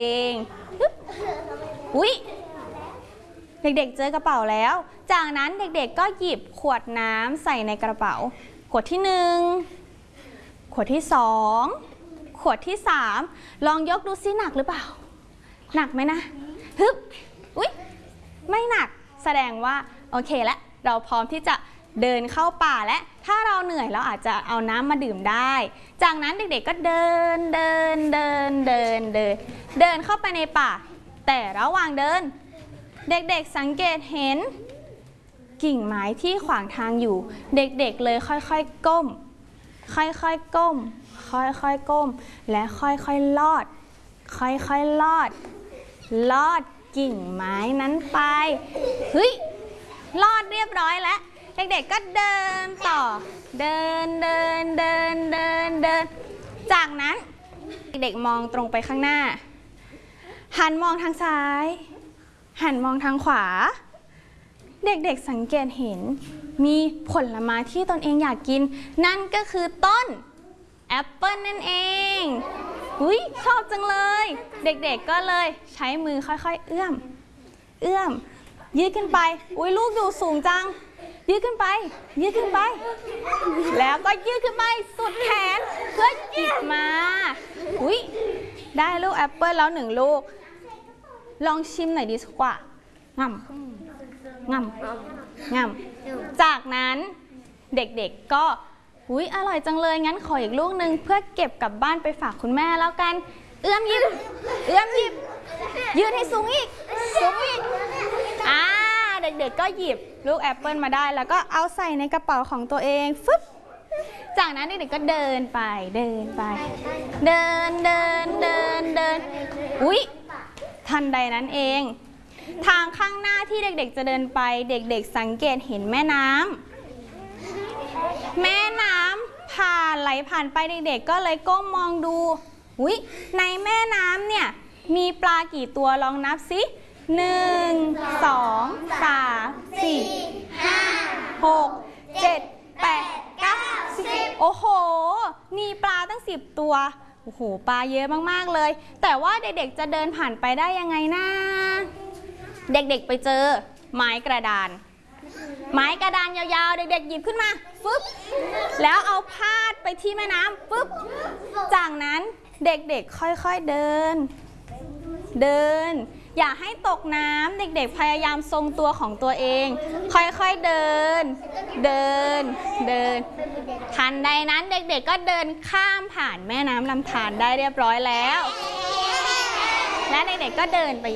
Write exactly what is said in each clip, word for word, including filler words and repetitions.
เองอุ๊ยเด็กๆเจอกระเป๋าแล้วจากนั้นเด็กๆก็หยิบขวดน้ำใส่ในกระเป๋าขวดที่หนึ่งขวดที่สองขวดที่สามลองยกดูซิหนักหรือเปล่าหนักไหมนะฮึบอุ๊ยไม่หนักแสดงว่าโอเคแล้วเราพร้อมที่จะเดินเข้าป่าและถ้าเราเหนื่อยเราอาจจะเอาน้ำมาดื่มได้จากนั้นเด็กๆก็เดินเดินเดินเดินเดินเดินเข้าไปในป่าแต่ระหว่างเดินเด็กๆสังเกตเห็นกิ่งไม้ที่ขวางทางอยู่เด็กๆเลยค่อยๆก้มค่อยๆก้มค่อยๆก้มและค่อยๆลอดค่อยๆลอดลอดกิ่งไม้นั้นไปเฮ้ยลอดเรียบร้อยแล้วเด็กๆก็เดินต่อเดินเดินเดินเดินเดินจากนั้นเด็กๆมองตรงไปข้างหน้าหันมองทางซ้ายหันมองทางขวาเด็กๆสังเกตเห็นมีผลไม้ที่ตนเองอยากกินนั่นก็คือต้นแอปเปิ้ลนั่นเองอุ้ยชอบจังเลยเด็กๆก็เลยใช้มือค่อยๆเอื้อมเอื้อมยืดขึ้นไปอุ้ยลูกอยู่สูงจังยืดขึ้นไปยืดขึ้นไปแล้วก็ยืดขึ้นไปสุดแขนเพื่อหยิบมาอุ้ยได้ลูกแอปเปิ้ลแล้วหนึ่งลูกลองชิมหน่อยดีกว่างำงำงำจากนั้นเด็กๆก็อุ้ยอร่อยจังเลยงั้นขออีกลูกหนึ่งเพื่อเก็บกลับบ้านไปฝากคุณแม่แล้วกันเอื้อมหยิบเอื้อมหยิบยืดให้สูงอีกสูงอีกอ่าเด็กๆก็หยิบลูกแอปเปิลมาได้แล้วก็เอาใส่ในกระเป๋าของตัวเองฟึบจากนั้นเด็กๆก็เดินไปเดินไปเดินเดินเดินเดินอุ๊ยทันใดนั้นเองทางข้างหน้าที่เด็กๆจะเดินไปเด็กๆสังเกตเห็นแม่น้ำแม่น้ำผ่านไหลผ่านไปเด็กๆก็เลยก้มมองดูอุ๊ยในแม่น้ำเนี่ยมีปลากี่ตัวลองนับสิหนึ่งสองสามสี่ห้าหกเจ็ดแปดเก้าสิบโอ้โหมีปลาตั้งสิบตัวโอ้โหปลาเยอะมากๆเลยแต่ว่าเด็กๆจะเดินผ่านไปได้ยังไงนะเด็กๆไปเจอไม้กระดานไม้กระดานยาวๆเด็กๆหยิบขึ้นมาฟึบแล้วเอาพาดไปที่แม่น้ำฟึบจากนั้นเด็กๆค่อยๆเดินเดินอย่าให้ตกน้ำเด็กๆพยายามทรงตัวของตัวเองค่อยๆเดินเดินเดินทันใดนั้นเด็กๆก็เดินข้ามผ่านแม่น้ำลำธารได้เรียบร้อยแล้วและเด็กๆก็เดินไป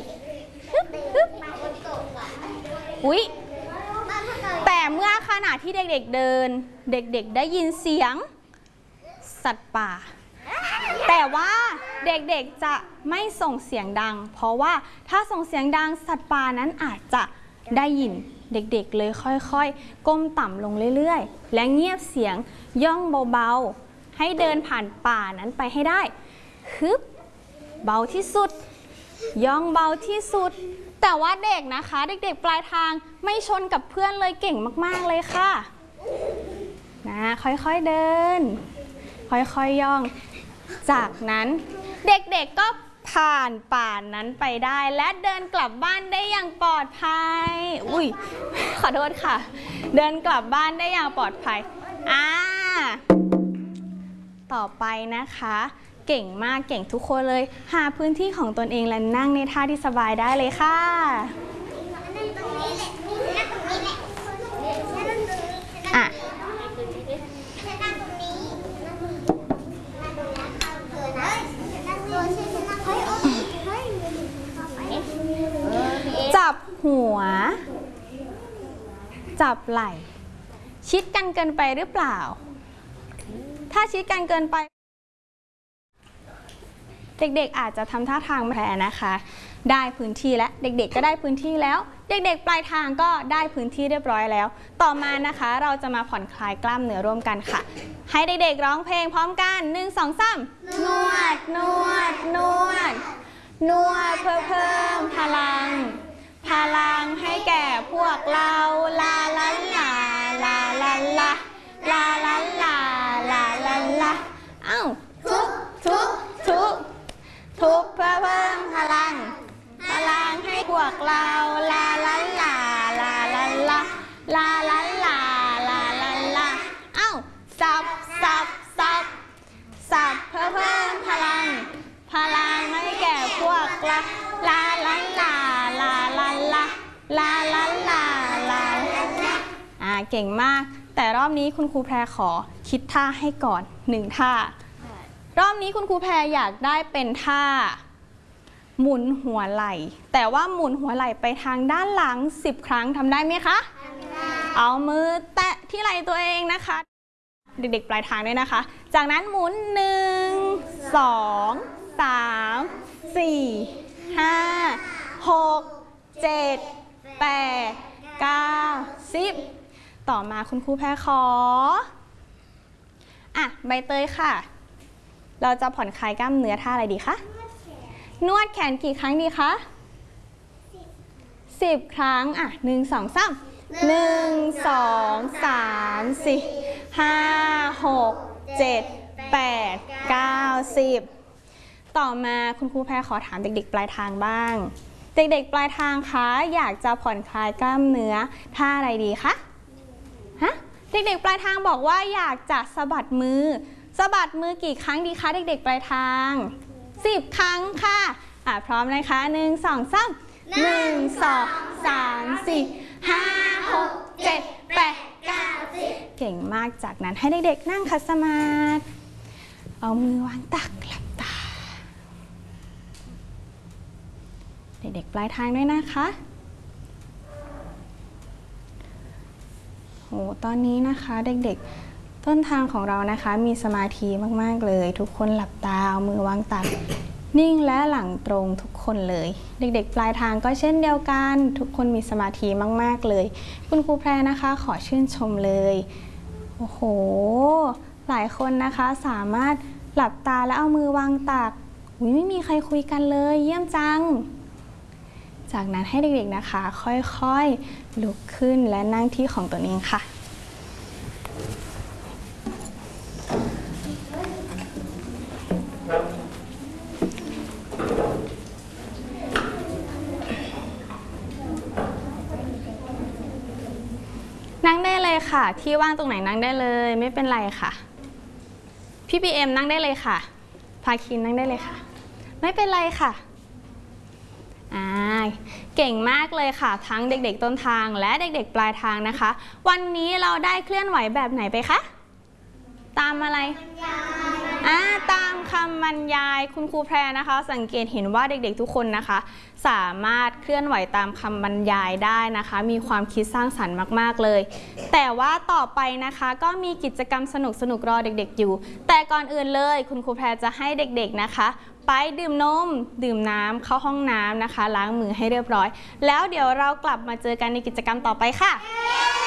อุ๊ยแต่เมื่อขณะที่เด็กๆเดินเด็กๆได้ยินเสียงสัตว์ป่าแต่ว่าเด็กๆจะไม่ส่งเสียงดังเพราะว่าถ้าส่งเสียงดังสัตว์ป่านั้นอาจจะได้ยินเด็กๆเลยค่อยๆก้มต่ำลงเรื่อยๆและเงียบเสียงย่องเบาๆให้เดินผ่านป่านั้นไปให้ได้ฮึบเบาที่สุดย่องเบาที่สุดแต่ว่าเด็กนะคะเด็กๆปลายทางไม่ชนกับเพื่อนเลยเก่งมากๆเลยค่ะนะค่อยๆเดินค่อยๆย่องจากนั้นเด็กๆก็ผ่านป่านั้นไปได้และเดินกลับบ้านได้อย่างปลอดภัยอุ้ยขอโทษค่ะเดินกลับบ้านได้อย่างปลอดภัยอ่าต่อไปนะคะเก่งมากเก่งทุกคนเลยหาพื้นที่ของตนเองและนั่งในท่าที่สบายได้เลยค่ะอ่ะจับหัวจับไหล่ชิดกันเกินไปหรือเปล่าถ้าชิดกันเกินไปเด็กๆอาจจะทำท่าทางแผลนะคะได้พื้นที่แล้วเด็กๆก็ได้พื้นที่แล้วเด็กๆปลายทางก็ได้พื้นที่เรียบร้อยแล้วต่อมานะคะเราจะมาผ่อนคลายกล้ามเนื้อร่วมกันค่ะให้เด็กๆร้องเพลงพร้อมกันหนึ่งสองสามนวดนวดนวดนวดเพื่อเพิ่มพลังพลังให้แก่พวกเราลาลาลาลาลาลาลาลาลาลาลาลาเอ้าทุบทุบทุบทุบเพื่อเพิ่มพพวกเราลาลาลาลาลาลาลาลาลาลาลาลาเอ้าสับสับสับสับเพื่อเพิ่มพลังพลังให้แก่พวกเราลาลาลาลาลาลาลาลาลาลาอ่าเก่งมากแต่รอบนี้คุณครูแพรขอคิดท่าให้ก่อนหนึ่งท่ารอบนี้คุณครูแพรอยากได้เป็นท่าหมุนหัวไหล่แต่ว่าหมุนหัวไหล่ไปทางด้านหลังสิบครั้งทำได้ไหมคะเอามือแตะที่ไหล่ตัวเองนะคะเด็กๆปลายทางด้วยนะคะจากนั้นหมุนหนึ่งสองสามสี่ห้าหกเจ็ดแปดเก้าสิบต่อมาคุณครูแพรขออ่ะใบเตยค่ะเราจะผ่อนคลายกล้ามเนื้อท่าอะไรดีคะนวดแขนกี่ครั้งดีคะสิบครั้งอ่ะหนึ่งสองสามหนึ่งสองสามสี่ห้าหกเจ็ดแปดเก้าสิบต่อมาคุณครูแพรขอถามเด็กๆปลายทางบ้างเด็กๆปลายทางคะอยากจะผ่อนคลายกล้ามเนื้อท่าอะไรดีคะฮะเด็กๆปลายทางบอกว่าอยากจะสะบัดมือสะบัดมือกี่ครั้งดีคะเด็กๆปลายทางสิบครั้งค่ะอ่ะพร้อมนะคะหนึ่งสองสามหนึ่งสองสามสี่ห้าหกเจ็ดแปดเก้าสิบเก่งมากจากนั้นให้เด็กๆนั่งคัดสมาธิเอามือวางตักหลับตาเด็กๆปลายทางด้วยนะคะโหตอนนี้นะคะเด็กๆต้นทางของเรานะคะมีสมาธิมากๆเลยทุกคนหลับตาเอามือวางตักนิ่งและหลังตรงทุกคนเลยเด็กๆปลายทางก็เช่นเดียวกันทุกคนมีสมาธิมากๆเลยคุณครูแพรนะคะขอชื่นชมเลยโอ้โหหลายคนนะคะสามารถหลับตาแล้วเอามือวางตักอุ๊ยไม่มีใครคุยกันเลยเยี่ยมจังจากนั้นให้เด็กๆนะคะค่อยๆลุกขึ้นและนั่งที่ของตัวเองค่ะนั่งได้เลยค่ะที่ว่างตรงไหนนั่งได้เลยไม่เป็นไรค่ะพี่พีเอ็มนั่งได้เลยค่ะพาคินนั่งได้เลยค่ะไม่เป็นไรค่ะอ่าเก่งมากเลยค่ะทั้งเด็กๆต้นทางและเด็กๆปลายทางนะคะวันนี้เราได้เคลื่อนไหวแบบไหนไปคะตามอะไรอ่าตามคำบรรยายคุณครูแพรนะคะสังเกตเห็นว่าเด็กๆทุกคนนะคะสามารถเคลื่อนไหวตามคำบรรยายได้นะคะมีความคิดสร้างสรรค์มากๆเลยแต่ว่าต่อไปนะคะก็มีกิจกรรมสนุกๆรอเด็กๆอยู่แต่ก่อนอื่นเลยคุณครูแพรจะให้เด็กๆนะคะไปดื่มนมดื่มน้ำเข้าห้องน้ำนะคะล้างมือให้เรียบร้อยแล้วเดี๋ยวเรากลับมาเจอกันในกิจกรรมต่อไปค่ะ